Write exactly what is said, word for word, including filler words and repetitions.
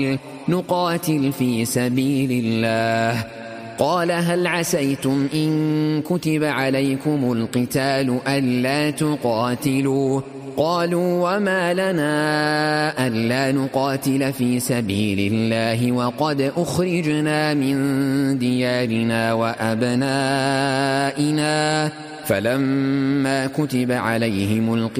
نقاتل في سبيل الله. قال هل عسيتم إن كتب عليكم القتال ألا تقاتلوا؟ قالوا وما لنا ألا نقاتل في سبيل الله وقد أخرجنا من ديارنا وأبنائنا. فلما كتب عليهم القتال